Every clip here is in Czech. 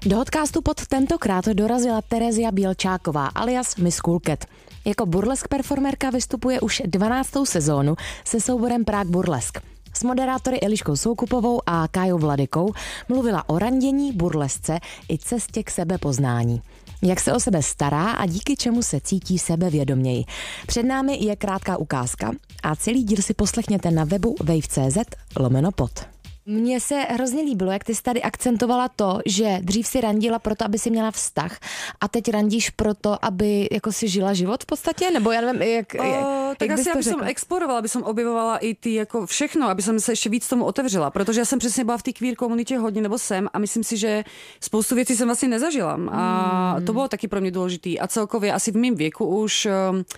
Do podcastu pod tentokrát dorazila Terezia Bělčáková alias Miss Cool Cat. Jako burlesk performerka vystupuje už 12. sezónu se souborem Prague Burlesk. S moderátory Eliškou Soukupovou a Kájou Vladykou mluvila o randění, burlesce i cestě k sebepoznání. Jak se o sebe stará a díky čemu se cítí sebevědoměji. Před námi je krátká ukázka a celý díl si poslechněte na webu wave.cz/pod. Mně se hrozně líbilo, jak ty jsi tady akcentovala to, že dřív si randila proto, aby si měla vztah a teď randíš proto, aby jako si žila život v podstatě? Nebo já nevím, tak asi, aby som explorovala, aby som objevovala i ty jako všechno, aby som se ještě víc tomu otevřela, protože já jsem přesně byla v té queer komunitě hodně nebo jsem a myslím si, že spoustu věcí jsem vlastně nezažila a to bylo taky pro mě důležitý a celkově asi v mém věku už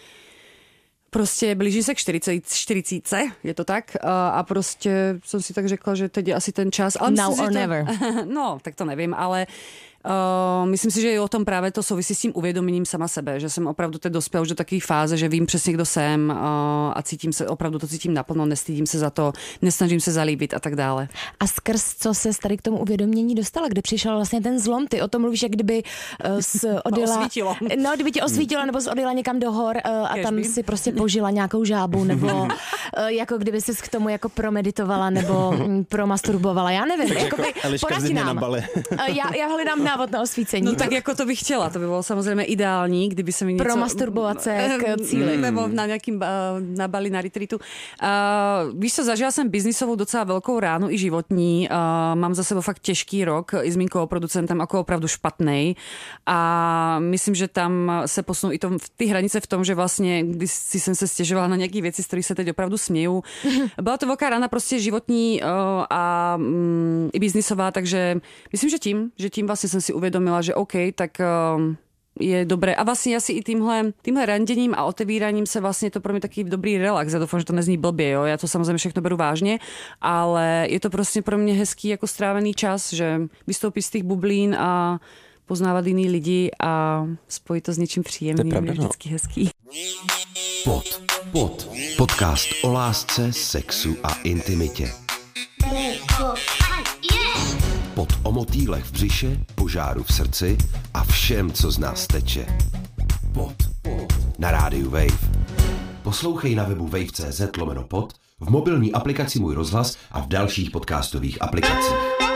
prostě blíží se k 40, je to tak? A prostě jsem si tak řekla, že teď je asi ten čas. Ale Now or never. No, tak to nevím, ale myslím si, že i o tom právě to souvisí s tím uvědoměním sama sebe, že jsem opravdu teď dospěla už do takové fáze, že vím přesně, kdo jsem a cítím se, opravdu to cítím naplno, nestydím se za to, nesnažím se zalíbit a tak dále. A skrz co se tady k tomu uvědomění dostala, kdy přišel vlastně ten zlom? Ty o tom mluvíš, jak kdyby odjela... Osvítilo. No, kdyby tě osvítilo, nebo odjela někam do hor a tam si prostě požila nějakou žábu, nebo jako kdyby ses k tomu jako promeditovala, nebo promasturbovala, já nevím. Eliška v na bale. Já hledám návod na osvícení. No tak jako to bych chtěla, to by bylo samozřejmě ideální, kdyby se mi něco... Promasturbovat se k cíli. Nebo na nějakým na Bali, na retreatu. Víš co, zažila jsem biznisovou docela velkou ránu i životní. Mám za sebou fakt těžký rok i s mým producentem jako opravdu špatnej. A myslím, že tam se posunu i ty hranice v tom, že vlastně, když jsem se stěžovala na nějaké věci, z kterých se teď opravdu směju. Byla to velká rána prostě životní a i biznisová, takže myslím, že tím vlastně jsem si uvědomila, že OK, tak je dobré. A vlastně asi i tímhle randěním a otevíraním se vlastně to pro mě taky dobrý relax. Já doufám, že to nezní blbě, jo. Já to samozřejmě všechno beru vážně, ale je to prostě pro mě hezký jako strávený čas, že vystoupit z těch bublín a poznávat jiný lidi a spojit to s něčím příjemným. Je vždycky hezký. Podcast o lásce, sexu a intimitě. Pod o motýlech v břiše, požáru v srdci a všem, co z nás teče. Pod. Na rádiu Wave. Poslouchej na webu wave.cz/pod, v mobilní aplikaci Můj rozhlas a v dalších podcastových aplikacích.